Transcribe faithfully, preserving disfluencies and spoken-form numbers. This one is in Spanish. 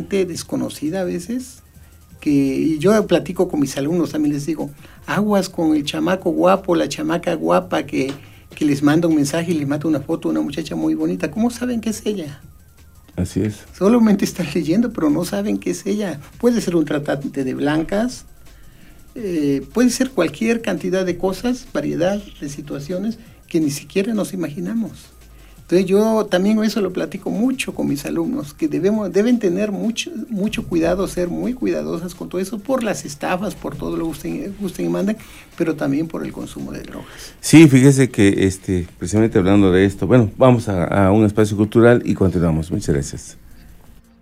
gente desconocida a veces, que y yo platico con mis alumnos, también les digo, aguas con el chamaco guapo, la chamaca guapa que, que les manda un mensaje y les manda una foto de una muchacha muy bonita. ¿Cómo saben que es ella? Así es. Solamente están leyendo, pero no saben qué es ella. Puede ser un tratante de blancas, eh, puede ser cualquier cantidad de cosas, variedad de situaciones que ni siquiera nos imaginamos. Entonces yo también eso lo platico mucho con mis alumnos, que debemos, deben tener mucho, mucho cuidado, ser muy cuidadosas con todo eso, por las estafas, por todo lo que gusten, gusten y manden, pero también por el consumo de drogas. Sí, fíjese que este, precisamente hablando de esto, bueno, vamos a, a un espacio cultural y continuamos. Muchas gracias.